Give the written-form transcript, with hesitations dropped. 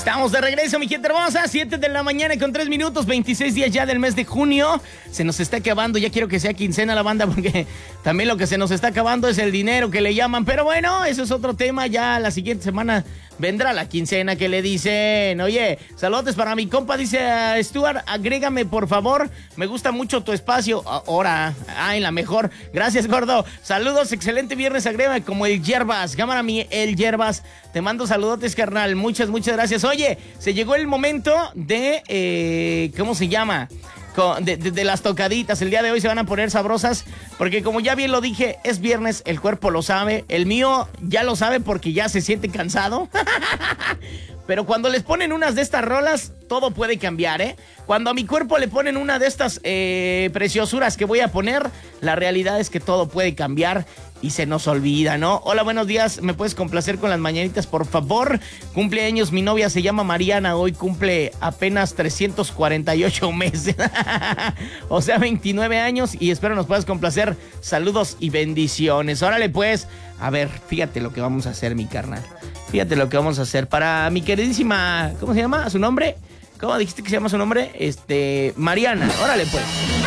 Estamos de regreso, mi gente hermosa, 7 de la mañana con 3 minutos, 26 días ya del mes de junio. Se nos está acabando, ya quiero que sea quincena la banda, porque también lo que se nos está acabando es el dinero que le llaman. Pero bueno, eso es otro tema, ya la siguiente semana vendrá la quincena que le dicen. Oye, saludos para mi compa, dice Stuart, agrégame por favor, me gusta mucho tu espacio. Ahora, en la mejor, gracias gordo. Saludos, excelente viernes, agrégame como el Yerbas, cámara mi el Yerbas. Te mando saludotes, carnal, muchas gracias. Oye, se llegó el momento de, ¿cómo se llama? De las tocaditas. El día de hoy se van a poner sabrosas, porque como ya bien lo dije, es viernes, el cuerpo lo sabe, el mío ya lo sabe porque ya se siente cansado. Pero cuando les ponen unas de estas rolas, todo puede cambiar, ¿eh? Cuando a mi cuerpo le ponen una de estas preciosuras que voy a poner, la realidad es que todo puede cambiar y se nos olvida, ¿no? Hola, buenos días, ¿me puedes complacer con las mañanitas, por favor? Cumpleaños, mi novia se llama Mariana, hoy cumple apenas 348 meses. O sea, 29 años, y espero nos puedas complacer. Saludos y bendiciones. Órale, pues, a ver, fíjate lo que vamos a hacer, mi carnal. Fíjate lo que vamos a hacer para mi queridísima, ¿cómo se llama? ¿Su nombre? ¿Cómo dijiste que se llama su nombre? Mariana, órale, pues.